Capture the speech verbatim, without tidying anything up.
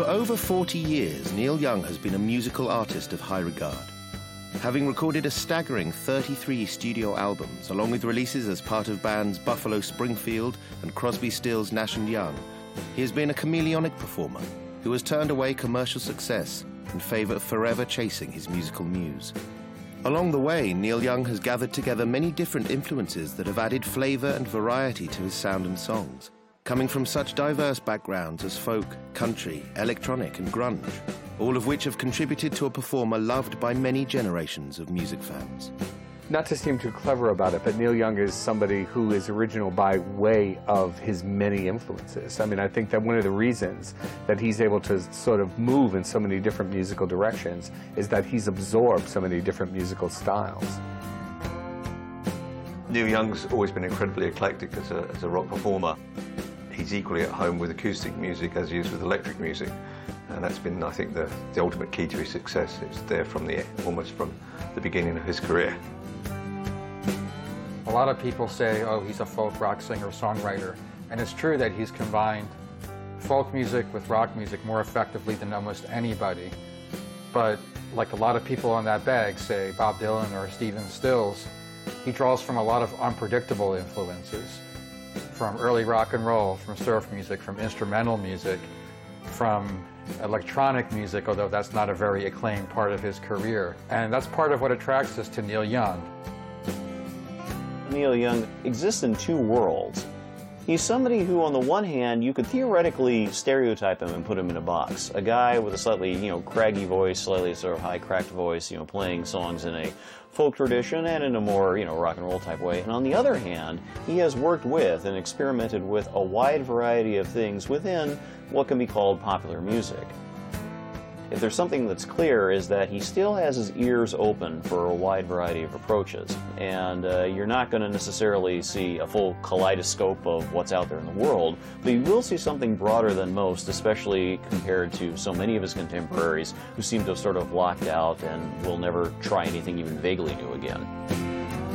For over forty years, Neil Young has been a musical artist of high regard. Having recorded a staggering thirty-three studio albums, along with releases as part of bands Buffalo Springfield and Crosby, Stills, Nash and Young, he has been a chameleonic performer who has turned away commercial success in favor of forever chasing his musical muse. Along the way, Neil Young has gathered together many different influences that have added flavor and variety to his sound and songs, coming from such diverse backgrounds as folk, country, electronic and grunge, all of which have contributed to a performer loved by many generations of music fans. Not to seem too clever about it, but Neil Young is somebody who is original by way of his many influences. I mean, I think that one of the reasons that he's able to sort of move in so many different musical directions is that he's absorbed so many different musical styles. Neil Young's always been incredibly eclectic as a, as a rock performer. He's equally at home with acoustic music as he is with electric music. And that's been, I think, the, the ultimate key to his success. It's there from the, almost from the beginning of his career. A lot of people say, oh, he's a folk rock singer-songwriter. And it's true that he's combined folk music with rock music more effectively than almost anybody. But like a lot of people on that bag, say Bob Dylan or Stephen Stills, he draws from a lot of unpredictable influences. From early rock and roll, from surf music, from instrumental music, from electronic music, although that's not a very acclaimed part of his career. And that's part of what attracts us to Neil Young. Neil Young exists in two worlds. He's somebody who, on the one hand, you could theoretically stereotype him and put him in a box. A guy with a slightly, you know, craggy voice, slightly sort of high cracked voice, you know, playing songs in a folk tradition and in a more, you know, rock and roll type way. And on the other hand, he has worked with and experimented with a wide variety of things within what can be called popular music. If there's something that's clear, is that he still has his ears open for a wide variety of approaches. And uh, you're not going to necessarily see a full kaleidoscope of what's out there in the world, but you will see something broader than most, especially compared to so many of his contemporaries who seem to have sort of locked out and will never try anything even vaguely new again.